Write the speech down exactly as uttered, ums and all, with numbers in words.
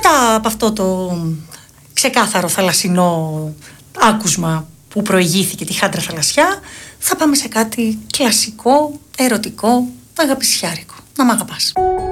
μετά από αυτό το ξεκάθαρο θαλασσινό άκουσμα που προηγήθηκε τη Χάντρα Θαλασσιά, θα πάμε σε κάτι κλασικό, ερωτικό, αγαπησιάρικο. Να μ' αγαπάς.